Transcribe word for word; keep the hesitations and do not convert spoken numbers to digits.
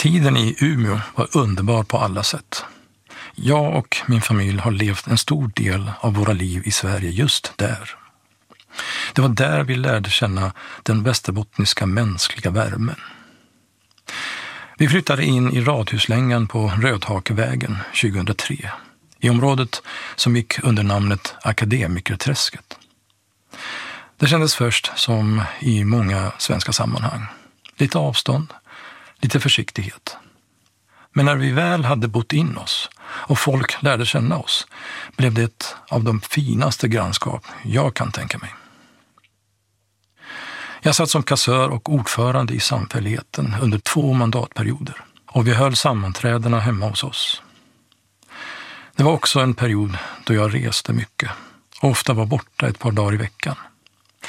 Tiden i Umeå var underbar på alla sätt. Jag och min familj har levt en stor del av våra liv i Sverige just där. Det var där vi lärde känna den västerbottniska mänskliga värmen. Vi flyttade in i radhuslängan på Rödhakevägen tjugohundratre, i området som gick under namnet Akademikerträsket. Det kändes först som i många svenska sammanhang. Lite avstånd, lite försiktighet. Men när vi väl hade bott in oss och folk lärde känna oss blev det ett av de finaste grannskap jag kan tänka mig. Jag satt som kassör och ordförande i samfälligheten under två mandatperioder och vi höll sammanträdena hemma hos oss. Det var också en period då jag reste mycket och ofta var borta ett par dagar i veckan.